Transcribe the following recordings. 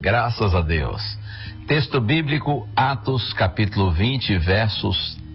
graças a Deus. Texto bíblico, Atos capítulo 20, verso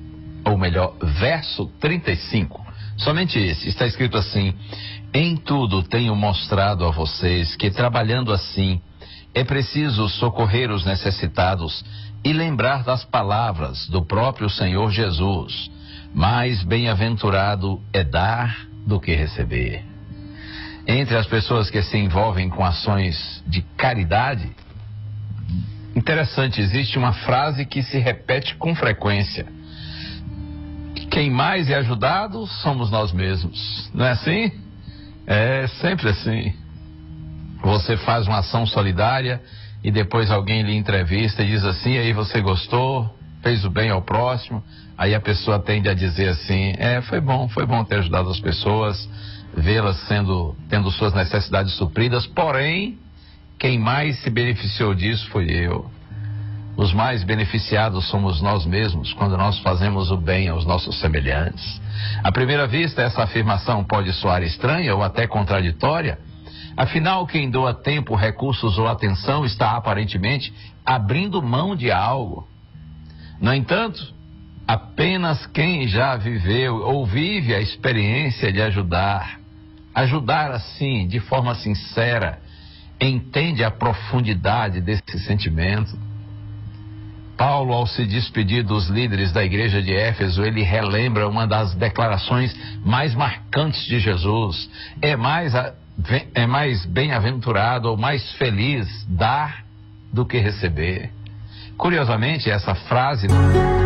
35. Somente esse, está escrito assim: em tudo tenho mostrado a vocês que trabalhando assim, é preciso socorrer os necessitados e lembrar das palavras do próprio Senhor Jesus. Mais bem-aventurado é dar do que receber. Entre as pessoas que se envolvem com ações de caridade, interessante, existe uma frase que se repete com frequência: quem mais é ajudado somos nós mesmos. Não é assim? É sempre assim. Você faz uma ação solidária e depois alguém lhe entrevista e diz assim: aí você gostou, fez o bem ao próximo? Aí a pessoa tende a dizer assim: foi bom ter ajudado as pessoas, vê-las tendo suas necessidades supridas, porém, quem mais se beneficiou disso foi eu. Os mais beneficiados somos nós mesmos quando nós fazemos o bem aos nossos semelhantes. À primeira vista, essa afirmação pode soar estranha ou até contraditória. Afinal, quem doa tempo, recursos ou atenção está aparentemente abrindo mão de algo. No entanto, apenas quem já viveu ou vive a experiência de ajudar assim, de forma sincera, entende a profundidade desse sentimento. Paulo, ao se despedir dos líderes da igreja de Éfeso, ele relembra uma das declarações mais marcantes de Jesus: é mais bem-aventurado ou mais feliz dar do que receber. Curiosamente, essa frase